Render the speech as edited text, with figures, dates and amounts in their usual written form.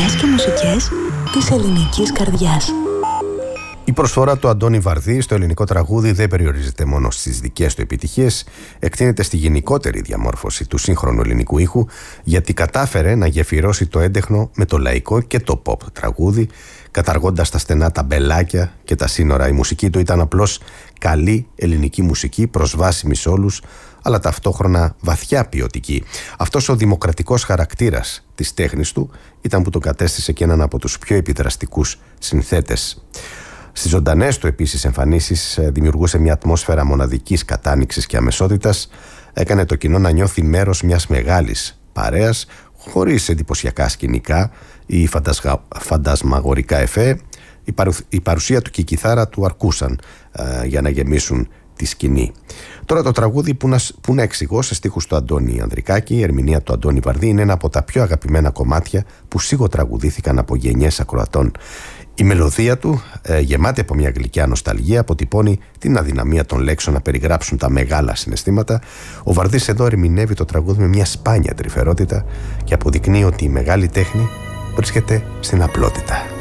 ιδέες και μουσικές της ελληνικής καρδιάς. Η προσφορά του Αντώνη Βαρδί στο ελληνικό τραγούδι δεν περιορίζεται μόνο στις δικές του επιτυχίες, εκτείνεται στη γενικότερη διαμόρφωση του σύγχρονου ελληνικού ήχου, γιατί κατάφερε να γεφυρώσει το έντεχνο με το λαϊκό και το pop τραγούδι, καταργώντας τα στενά ταμπελάκια και τα σύνορα. Η μουσική του ήταν απλώς καλή ελληνική μουσική, προσβάσιμη σε όλους, αλλά ταυτόχρονα βαθιά ποιοτική. Αυτός ο δημοκρατικός χαρακτήρας της τέχνης του ήταν που τον κατέστησε και έναν από τους πιο επιδραστικούς συνθέτες. Στις ζωντανές του επίσης εμφανίσεις δημιουργούσε μια ατμόσφαιρα μοναδικής κατάνοιξης και αμεσότητας, έκανε το κοινό να νιώθει μέρος μιας μεγάλης παρέας, χωρίς εντυπωσιακά σκηνικά ή φαντασμαγορικά εφέ. Η παρουσία του και η κιθάρα του αρκούσαν για να γεμίσουν τη σκηνή. Τώρα το τραγούδι που να εξηγώ, σε στίχους του Αντώνη Ανδρικάκη, η ερμηνεία του Αντώνη Βαρδί, είναι ένα από τα πιο αγαπημένα κομμάτια που σιγοτραγουδήθηκαν από γενιές ακροατών. Η μελωδία του, γεμάτη από μια γλυκιά νοσταλγία, αποτυπώνει την αδυναμία των λέξεων να περιγράψουν τα μεγάλα συναισθήματα. Ο Βαρδής εδώ ερμηνεύει το τραγούδι με μια σπάνια τρυφερότητα και αποδεικνύει ότι η μεγάλη τέχνη βρίσκεται στην απλότητα.